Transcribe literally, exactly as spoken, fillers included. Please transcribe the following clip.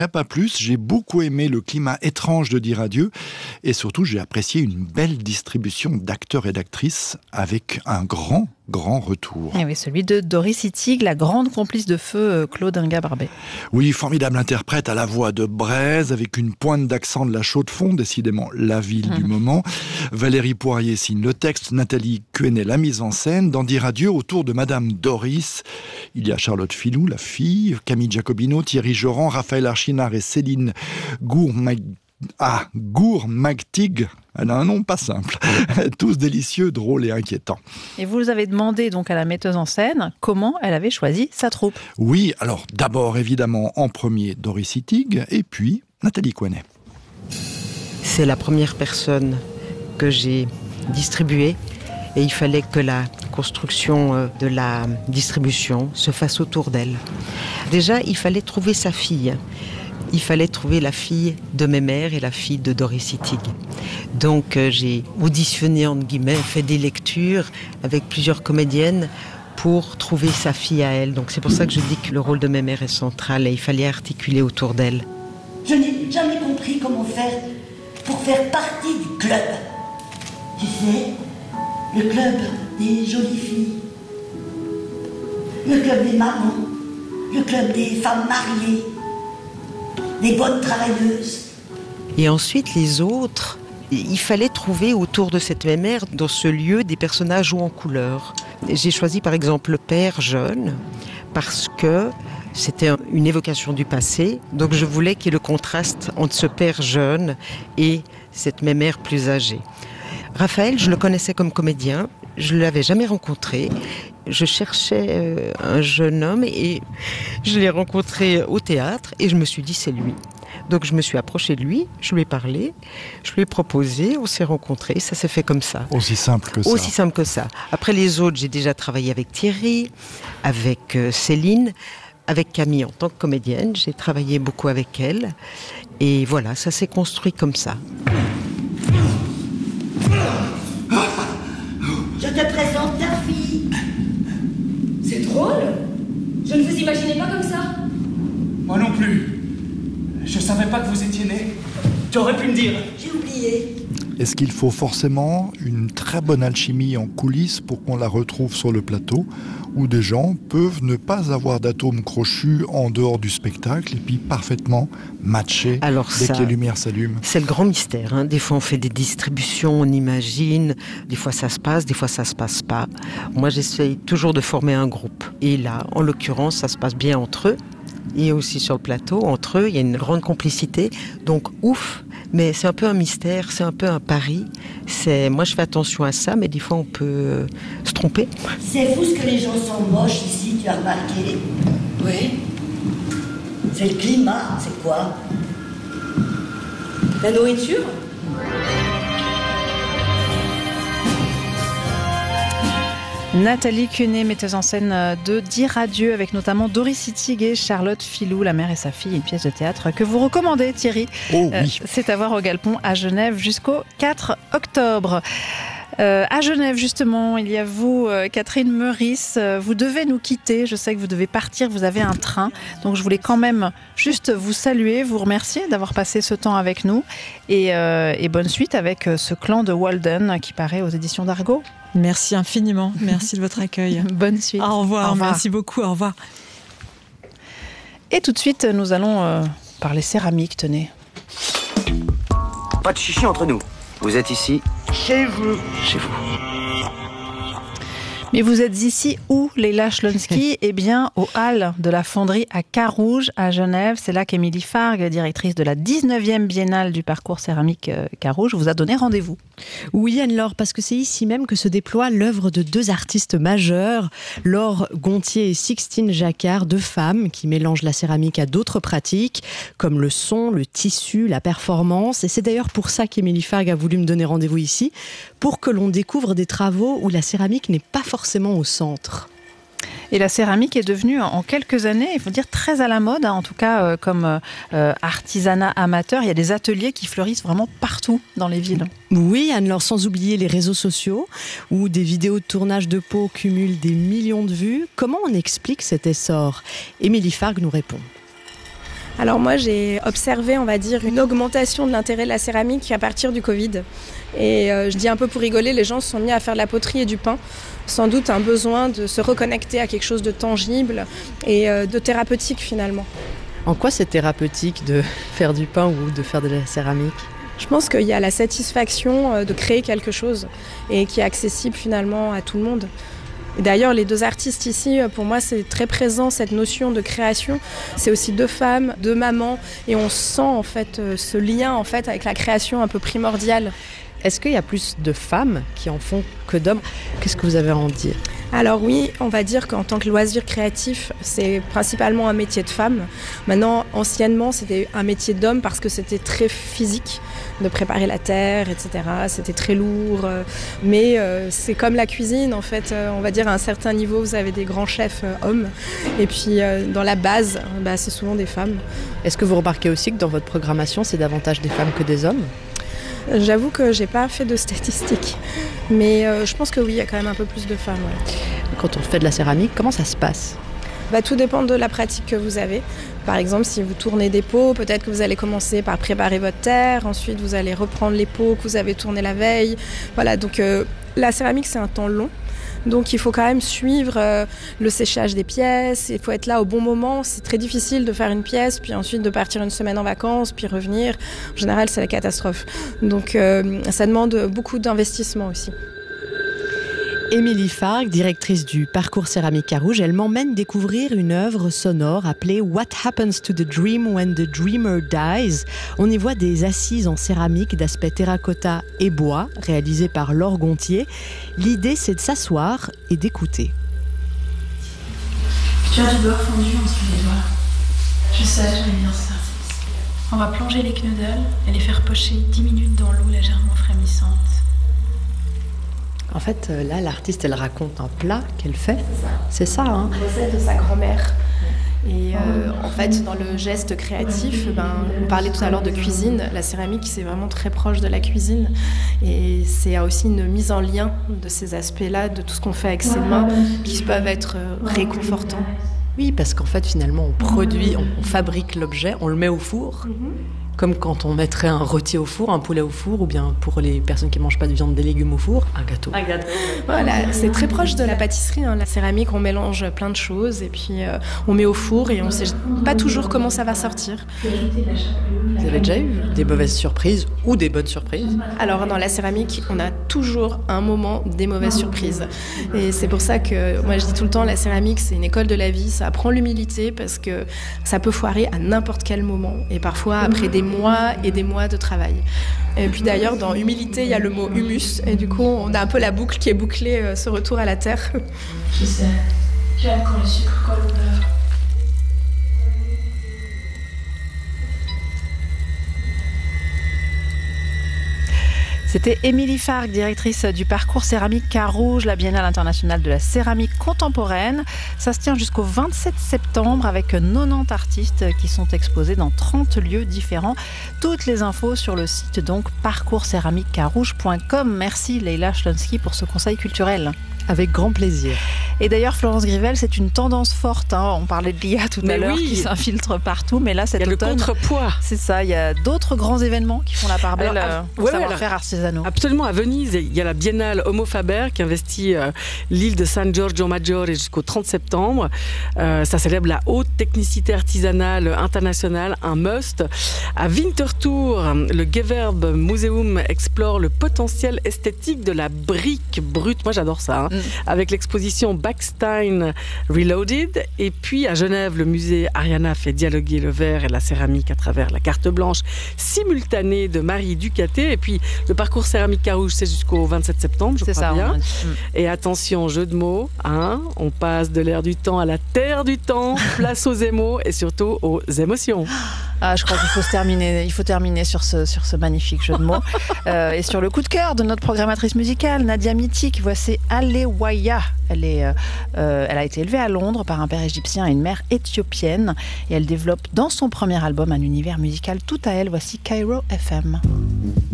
Pas plus, j'ai beaucoup aimé le climat étrange de Dire adieu et surtout j'ai apprécié une belle distribution d'acteurs et d'actrices avec un grand, grand retour. Et oui, celui de Doris Ittig, la grande complice de feu Claude Inga-Barbet. Oui, formidable interprète à la voix de braise avec une pointe d'accent de la Chaux-de-Fonds, décidément la ville mmh. du moment. Valérie Poirier signe le texte, Nathalie Quesnay la mise en scène. Dans Dire adieu, autour de Madame Doris, il y a Charlotte Filou, la fille, Camille Giacobino, Thierry Joran, Raphaël Archinard et Céline Gourmag... Ah, Gourmagtig. Elle a un nom pas simple. Tous délicieux, drôles et inquiétants. Et vous avez demandé donc à la metteuse en scène comment elle avait choisi sa troupe. Oui, alors d'abord évidemment en premier Doris Ittig et puis Nathalie Quesnay. C'est la première personne que j'ai distribuée et il fallait que la construction de la distribution se fasse autour d'elle. Déjà, il fallait trouver sa fille. Il fallait trouver la fille de mes mères et la fille de Doris Ittig. Donc euh, j'ai auditionné, entre guillemets, fait des lectures avec plusieurs comédiennes pour trouver sa fille à elle. Donc c'est pour ça que je dis que le rôle de mes mères est central et il fallait articuler autour d'elle. Je n'ai jamais compris comment faire pour faire partie du club. Tu sais, le club des jolies filles, le club des mamans, le club des femmes mariées, des bonnes travailleuses. Et ensuite, les autres, il fallait trouver autour de cette même mère, dans ce lieu, des personnages hauts en couleur. J'ai choisi par exemple le père jeune, parce que c'était une évocation du passé. Donc je voulais qu'il y ait le contraste entre ce père jeune et cette même mère plus âgée. Raphaël, je le connaissais comme comédien, je ne l'avais jamais rencontré. Je cherchais un jeune homme et je l'ai rencontré au théâtre et je me suis dit c'est lui. Donc je me suis approchée de lui, je lui ai parlé, je lui ai proposé, on s'est rencontrés, ça s'est fait comme ça. Aussi simple que ça. Aussi simple que ça. Après les autres, j'ai déjà travaillé avec Thierry, avec Céline, avec Camille en tant que comédienne, j'ai travaillé beaucoup avec elle et voilà, ça s'est construit comme ça. Je te présente ta fille. C'est drôle. Je ne vous imaginais pas comme ça. Moi non plus. Je savais pas que vous étiez né. Tu aurais pu me dire. J'ai oublié. Est-ce qu'il faut forcément une très bonne alchimie en coulisses pour qu'on la retrouve sur le plateau, où des gens peuvent ne pas avoir d'atomes crochus en dehors du spectacle et puis parfaitement matcher Alors dès ça, que les lumières s'allument? C'est le grand mystère. Hein. Des fois, on fait des distributions, on imagine. Des fois, ça se passe, des fois, ça se passe pas. Moi, j'essaye toujours de former un groupe. Et là, en l'occurrence, ça se passe bien entre eux. Et aussi sur le plateau, entre eux, il y a une grande complicité. Donc, ouf, mais c'est un peu un mystère, c'est un peu un pari. C'est... Moi, je fais attention à ça, mais des fois, on peut euh, se tromper. C'est fou ce que les gens sont moches ici, tu as remarqué? Oui. C'est le climat, c'est quoi? La nourriture? Nathalie Quesnay, metteuse en scène de Dire adieu, avec notamment Doris Ittig et Charlotte Filou, La mère et sa fille, une pièce de théâtre que vous recommandez, Thierry. Oh oui. Euh, c'est à voir au Galpon à Genève jusqu'au quatre octobre. Euh, à Genève, justement, il y a vous, euh, Catherine Meurice. Euh, vous devez nous quitter. Je sais que vous devez partir. Vous avez un train. Donc, je voulais quand même juste vous saluer, vous remercier d'avoir passé ce temps avec nous. Et, euh, et bonne suite avec ce clan de Walden qui paraît aux éditions d'Argo. Merci infiniment. Merci de votre accueil. Bonne suite. Au revoir. Au revoir. Merci beaucoup. Au revoir. Et tout de suite, nous allons euh, parler céramique. Tenez. Pas de chichi entre nous. Vous êtes ici? Chez vous. Chez vous. Mais vous êtes ici où, Leila Schlonsky? Eh bien, aux Halles de la Fonderie à Carouge, à Genève. C'est là qu'Émilie Fargue, directrice de la dix-neuvième Biennale du parcours céramique Carouge, vous a donné rendez-vous. Oui, Anne-Laure, parce que c'est ici même que se déploie l'œuvre de deux artistes majeurs, Laure Gontier et Sixtine Jacquard, deux femmes qui mélangent la céramique à d'autres pratiques, comme le son, le tissu, la performance. Et c'est d'ailleurs pour ça qu'Émilie Fargue a voulu me donner rendez-vous ici, pour que l'on découvre des travaux où la céramique n'est pas forcément au centre. Et la céramique est devenue en quelques années, il faut dire, très à la mode, hein, en tout cas euh, comme euh, artisanat amateur. Il y a des ateliers qui fleurissent vraiment partout dans les villes. Oui, Anne-Laure, sans oublier les réseaux sociaux où des vidéos de tournage de peau cumulent des millions de vues. Comment on explique cet essor? Émilie Fargue nous répond. Alors moi, j'ai observé, on va dire, une augmentation de l'intérêt de la céramique à partir du Covid. Et euh, je dis un peu pour rigoler, les gens se sont mis à faire de la poterie et du pain. Sans doute un besoin de se reconnecter à quelque chose de tangible et euh, de thérapeutique finalement. En quoi c'est thérapeutique de faire du pain ou de faire de la céramique ? Je pense qu'il y a la satisfaction de créer quelque chose et qui est accessible finalement à tout le monde. Et d'ailleurs, les deux artistes ici, pour moi, c'est très présent, cette notion de création. C'est aussi deux femmes, deux mamans, et on sent en fait ce lien en fait avec la création un peu primordiale. Est-ce qu'il y a plus de femmes qui en font que d'hommes ? Qu'est-ce que vous avez à en dire ? Alors oui, on va dire qu'en tant que loisir créatif, c'est principalement un métier de femme. Maintenant, anciennement, c'était un métier d'homme parce que c'était très physique, de préparer la terre, et cetera. C'était très lourd. Mais euh, c'est comme la cuisine, en fait. Euh, on va dire à un certain niveau, vous avez des grands chefs euh, hommes. Et puis, euh, dans la base, bah, c'est souvent des femmes. Est-ce que vous remarquez aussi que dans votre programmation, c'est davantage des femmes que des hommes ? J'avoue que j'ai pas fait de statistiques, mais euh, je pense que oui, il y a quand même un peu plus de femmes. Ouais. Quand on fait de la céramique, comment ça se passe ? Bah, tout dépend de la pratique que vous avez. Par exemple, si vous tournez des pots, peut-être que vous allez commencer par préparer votre terre, ensuite vous allez reprendre les pots que vous avez tournés la veille. Voilà, donc euh, la céramique, c'est un temps long. Donc il faut quand même suivre euh, le séchage des pièces, il faut être là au bon moment. C'est très difficile de faire une pièce, puis ensuite de partir une semaine en vacances, puis revenir. En général, c'est la catastrophe. Donc euh, ça demande beaucoup d'investissement aussi. Émilie Fargue, directrice du Parcours Céramique Carouge, elle m'emmène découvrir une œuvre sonore appelée What Happens to the Dream When the Dreamer Dies. On y voit des assises en céramique d'aspect terracotta et bois, réalisées par Laure Gontier. L'idée, c'est de s'asseoir et d'écouter. Tu as du beurre fondu entre les doigts. Je sais, j'aime bien ça. On va plonger les knuddels et les faire pocher dix minutes dans l'eau légèrement frémissante. En fait, là, l'artiste, elle raconte un plat qu'elle fait. C'est ça, hein ? Une recette de sa grand-mère. Et euh, en fait, dans le geste créatif, ben, on parlait tout à l'heure de cuisine. La céramique, c'est vraiment très proche de la cuisine. Et c'est aussi une mise en lien de ces aspects-là, de tout ce qu'on fait avec ses mains, qui peuvent être réconfortants. Oui, parce qu'en fait, finalement, on produit, on, on fabrique l'objet, on le met au four. Mm-hmm. Comme quand on mettrait un rôti au four, un poulet au four, ou bien pour les personnes qui ne mangent pas de viande, des légumes au four, un gâteau. Un gâteau. Voilà, c'est très proche de la pâtisserie. Hein. La céramique, on mélange plein de choses et puis euh, on met au four et on ne sait pas toujours comment ça va sortir. Vous avez déjà eu des mauvaises surprises ou des bonnes surprises ? Alors dans la céramique, on a toujours un moment des mauvaises surprises. Et c'est pour ça que moi je dis tout le temps, la céramique, c'est une école de la vie. Ça apprend l'humilité parce que ça peut foirer à n'importe quel moment. Et parfois, après des mois et des mois de travail. Et puis d'ailleurs, dans humilité, il y a le mot humus. Et du coup, on a un peu la boucle qui est bouclée, euh, ce retour à la terre. Je sais. J'aime quand le sucre colle au beurre. C'était Émilie Fargue, directrice du Parcours Céramique Carouge, la Biennale internationale de la céramique contemporaine. Ça se tient jusqu'au vingt-sept septembre avec quatre-vingt-dix artistes qui sont exposés dans trente lieux différents. Toutes les infos sur le site donc parcours céramique carouge point com. Merci Leïla Chlonsky pour ce conseil culturel. Avec grand plaisir. Et d'ailleurs, Florence Grivel, c'est une tendance forte. Hein. On parlait de l'I A tout mais à l'heure oui. qui s'infiltre partout, mais là, cet automne... automne... Il y a le contrepoids. C'est ça, il y a d'autres grands événements qui font la part belle alors, au ouais, savoir-faire artisanaux. Absolument, à Venise, il y a la Biennale Homo Faber qui investit euh, l'île de San Giorgio Maggiore jusqu'au trente septembre. Euh, ça célèbre la haute technicité artisanale internationale, un must. À Winterthur, le Gewerbe Museum explore le potentiel esthétique de la brique brute. Moi, j'adore ça. Hein. Mm. Avec l'exposition Backstein Reloaded. Et puis à Genève, le musée Ariana fait dialoguer le verre et la céramique à travers la carte blanche simultanée de Marie Ducaté. Et puis le Parcours Céramique Carouge, c'est jusqu'au vingt-sept septembre, je c'est crois ça, bien. Mm. Et attention, jeu de mots, hein, on passe de l'ère du temps à la terre du temps, place aux émaux et surtout aux émotions. Ah, je crois qu'il faut se terminer, il faut terminer sur ce, sur ce magnifique jeu de mots. euh, et sur le coup de cœur de notre programmatrice musicale, Nadia Mitik, voici Alewaya. Elle, est, euh, elle a été élevée à Londres par un père égyptien et une mère éthiopienne. Et elle développe dans son premier album un univers musical tout à elle. Voici Cairo F M.